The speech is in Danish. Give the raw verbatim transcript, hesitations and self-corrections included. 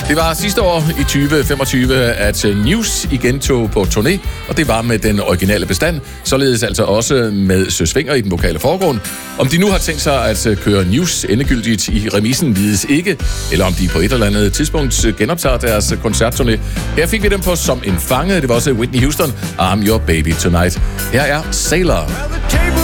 Det var sidste år i tyve femogtyve, at News igen tog på turné, og det var med den originale bestand, således altså også med Søs Fenger i den vokale forgrund. Om de nu har tænkt sig at køre News endegyldigt i remisen, vides ikke, eller om de på et eller andet tidspunkt genoptager deres koncertturné. Her fik vi dem på Som en fange. Det var også Whitney Houston, I'm Your Baby Tonight. Her er Sailor.